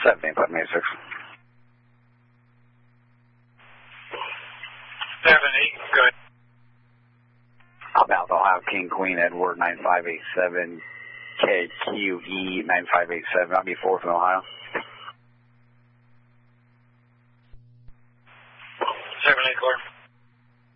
78586. 7-8, go ahead. South Ohio, King Queen Edward 9587, KQE 9587. I'll be 4th in Ohio.